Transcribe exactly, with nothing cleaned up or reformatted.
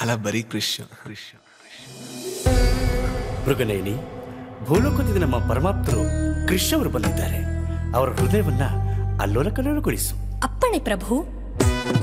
ಅಲ್ಲ ಬರೀ ಕೃಷ್ಣ ಕೃಷ್ಣ ಮೃಗನೇನಿ, ಭೂಲೋಕದಿಂದ ನಮ್ಮ ಪರಮಾಪ್ತರು ಕೃಷ್ಣ ಅವರು ಬಂದಿದ್ದಾರೆ. ಅವರ ಹೃದಯವನ್ನ ಅಲ್ಲೋಲ ಕಲ್ಲೋಲಗೊಳಿಸು. ಅಪ್ಪಣೆ ಪ್ರಭು.